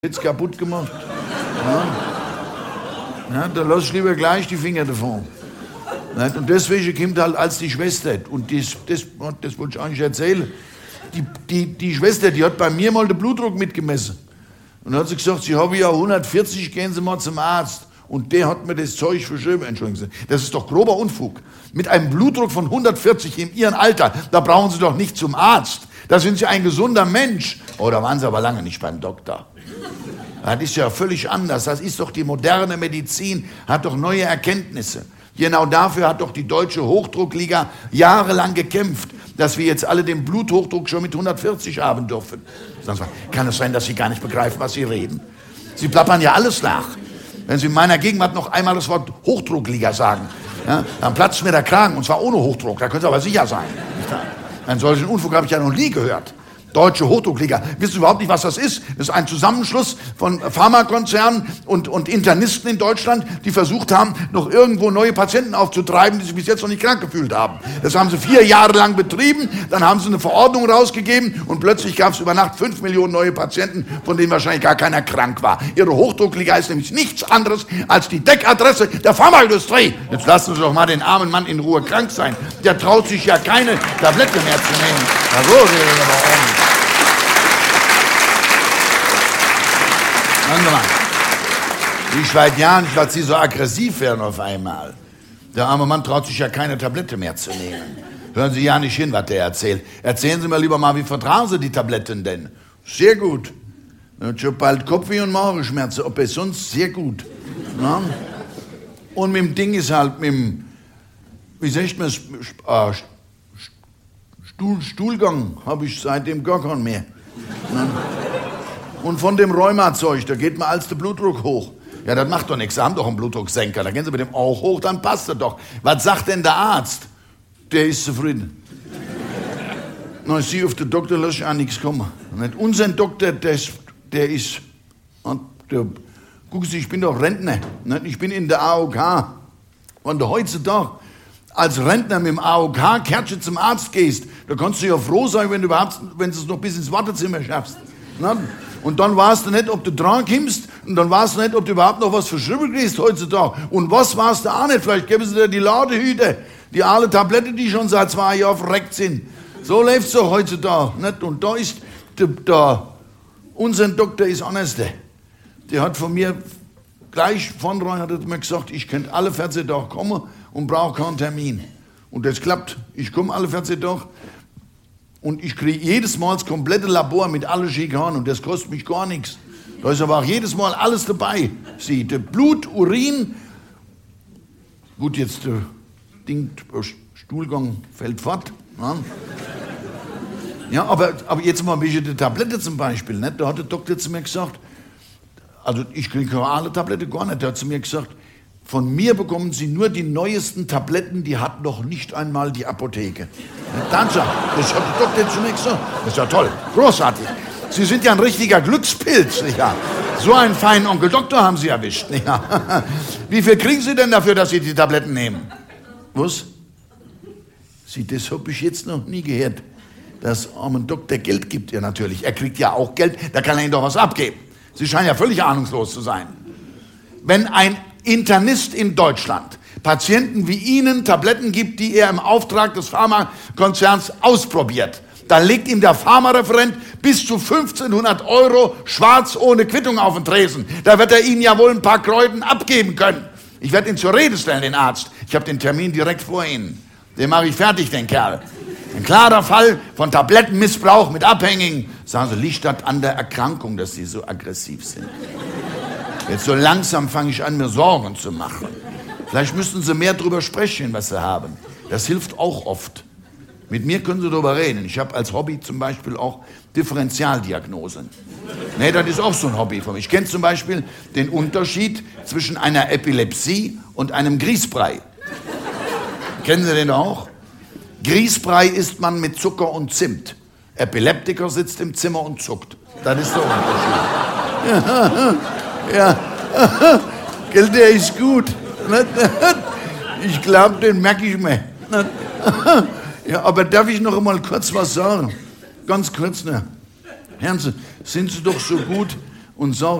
jetzt kaputt gemacht. Ja, da lass ich lieber gleich die Finger davon. Und deswegen kommt halt als die Schwester, und das wollte ich eigentlich erzählen, die Schwester, die hat bei mir mal den Blutdruck mitgemessen. Und dann hat sie gesagt, Sie haben ja 140, gehen Sie mal zum Arzt. Und der hat mir das Zeug verschrieben. Entschuldigen Sie, das ist doch grober Unfug. Mit einem Blutdruck von 140 in Ihrem Alter, da brauchen Sie doch nicht zum Arzt. Da sind Sie ein gesunder Mensch. Oh, da waren Sie aber lange nicht beim Doktor. Das ist ja völlig anders. Das ist doch die moderne Medizin, hat doch neue Erkenntnisse. Genau dafür hat doch die Deutsche Hochdruckliga jahrelang gekämpft, dass wir jetzt alle den Bluthochdruck schon mit 140 haben dürfen. Kann es sein, dass Sie gar nicht begreifen, was Sie reden? Sie plappern ja alles nach. Wenn Sie in meiner Gegenwart noch einmal das Wort Hochdruckliga sagen, ja, dann platzt mir der Kragen, und zwar ohne Hochdruck, da können Sie aber sicher sein. Einen solchen Unfug habe ich ja noch nie gehört. Deutsche Hochdruckliga. Wissen Sie überhaupt nicht, was das ist? Das ist ein Zusammenschluss von Pharmakonzernen und Internisten in Deutschland, die versucht haben, noch irgendwo neue Patienten aufzutreiben, die sich bis jetzt noch nicht krank gefühlt haben. Das haben sie 4 Jahre lang betrieben, dann haben sie eine Verordnung rausgegeben und plötzlich gab es über Nacht 5 Millionen neue Patienten, von denen wahrscheinlich gar keiner krank war. Ihre Hochdruckliga ist nämlich nichts anderes als die Deckadresse der Pharmaindustrie. Jetzt lassen Sie doch mal den armen Mann in Ruhe krank sein. Der traut sich ja keine Tablette mehr zu nehmen. Na so, redet er aber auch nicht. Ich weiß ja nicht, was Sie so aggressiv werden auf einmal. Der arme Mann traut sich ja keine Tablette mehr zu nehmen. Hören Sie ja nicht hin, was der erzählt. Erzählen Sie mir lieber mal, wie vertragen Sie die Tabletten denn? Sehr gut. Schon bald Kopfweh und Magenschmerzen, ob es sonst sehr gut. Na? Und mit dem Ding ist halt mit dem, wie sagt man, Stuhlgang habe ich seitdem gar keinen mehr. Na? Und von dem Rheumazeug, da geht mir als der Blutdruck hoch. Ja, das macht doch nichts, Sie haben doch einen Blutdrucksenker, da gehen Sie mit dem auch hoch, dann passt das doch. Was sagt denn der Arzt? Der ist zufrieden. Na, Sie auf den Doktor lasse ich auch nichts kommen. Nicht unser Doktor, der ist, gucken Sie, ich bin doch Rentner, nicht? Ich bin in der AOK. Und heutzutage, als Rentner mit dem AOK-Kärtchen zum Arzt gehst, da kannst du ja froh sein, wenn du es noch bis ins Wartezimmer schaffst. Nicht? Und dann weißt du nicht, ob du dran kommst, und dann weißt du nicht, ob du überhaupt noch was verschrieben kriegst heutzutage. Und was weißt du auch nicht, vielleicht geben sie dir die Ladehüte, die alle Tablette, die schon seit 2 Jahren verreckt sind. So läuft es doch heutzutage. Nicht? Und da ist, unser Doktor ist anders. Der hat von mir gleich vornherein hat er mir gesagt, ich könnte alle 14 Tage kommen und brauche keinen Termin. Und das klappt. Ich komme alle 14 Tage. Und ich kriege jedes Mal das komplette Labor mit allen Schikanen und das kostet mich gar nichts. Da ist aber auch jedes Mal alles dabei. Sie, der Blut, Urin, gut, jetzt der Stuhlgang fällt fort. Ja, aber jetzt mal ein bisschen die Tablette zum Beispiel. Nicht? Da hat der Doktor zu mir gesagt, also ich kriege alle Tablette gar nicht. Der hat zu mir gesagt, von mir bekommen Sie nur die neuesten Tabletten, die hat noch nicht einmal die Apotheke. Das hat der Doktor zu mir gesagt. Das ist ja toll, großartig. Sie sind ja ein richtiger Glückspilz, nicht wahr? So einen feinen Onkel Doktor haben Sie erwischt, nicht wahr? Wie viel kriegen Sie denn dafür, dass Sie die Tabletten nehmen? Was? Sie, das habe ich jetzt noch nie gehört. Dass armen Doktor Geld gibt, ja natürlich. Er kriegt ja auch Geld, da kann er Ihnen doch was abgeben. Sie scheinen ja völlig ahnungslos zu sein. Wenn ein Internist in Deutschland Patienten wie Ihnen Tabletten gibt, die er im Auftrag des Pharmakonzerns ausprobiert, dann legt ihm der Pharmareferent bis zu 1.500 € schwarz ohne Quittung auf den Tresen. Da wird er Ihnen ja wohl ein paar Kräuten abgeben können. Ich werde ihn zur Rede stellen, den Arzt. Ich habe den Termin direkt vor Ihnen. Den mache ich fertig, den Kerl. Ein klarer Fall von Tablettenmissbrauch mit Abhängigen. Sagen Sie, liegt das an der Erkrankung, dass Sie so aggressiv sind? Jetzt so langsam fange ich an, mir Sorgen zu machen. Vielleicht müssten Sie mehr darüber sprechen, was Sie haben. Das hilft auch oft. Mit mir können Sie darüber reden. Ich habe als Hobby zum Beispiel auch Differentialdiagnosen. Nee, das ist auch so ein Hobby von mir. Ich kenne zum Beispiel den Unterschied zwischen einer Epilepsie und einem Grießbrei. Kennen Sie den auch? Grießbrei isst man mit Zucker und Zimt. Epileptiker sitzt im Zimmer und zuckt. Das ist der Unterschied. Ja, gell, der ist gut. Ich glaube, den merke ich mir. Ja, aber darf ich noch einmal kurz was sagen? Ganz kurz, ne? Hören Sie, sind Sie doch so gut und sage,